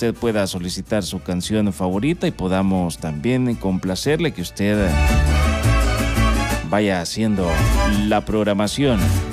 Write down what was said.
usted pueda solicitar su canción favorita y podamos también complacerle, que usted vaya haciendo la programación.